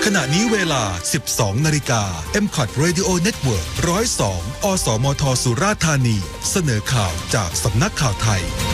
ขณะนี้เวลา 12 นาฬิกา MCOT Radio Network 102 อสมทสุราษฎร์ธานีเสนอข่าวจากสำนักข่าวไทย